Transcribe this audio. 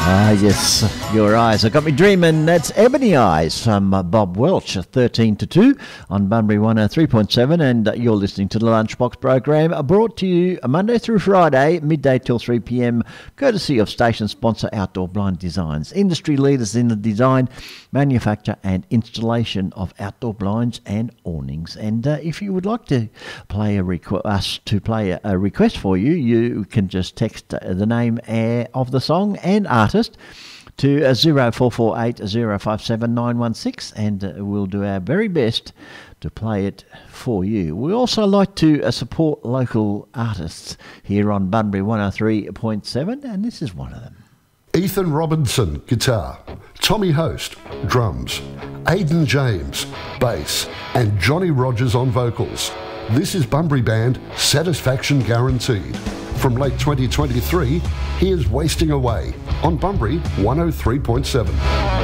Ah, yes, your eyes have got me dreaming. That's Ebony Eyes from Bob Welch, 13 to 2 on Bunbury 103.7, and you're listening to the Lunchbox program, brought to you Monday through Friday, midday till 3 p.m, courtesy of station sponsor Outdoor Blind Designs, industry leaders in the design, manufacture and installation of outdoor blinds and awnings. And if you would like to play a request for you, you can just text the name of the song and artist to 0448 057 916, and we'll do our very best to play it for you. We also like to support local artists here on Bunbury 103.7, and this is one of them. Ethan Robinson, guitar. Tommy Host, drums. Aidan James, bass. And Johnny Rogers on vocals. This is Bunbury band Satisfaction Guaranteed. From late 2023, here's Wasting Away on Bunbury 103.7.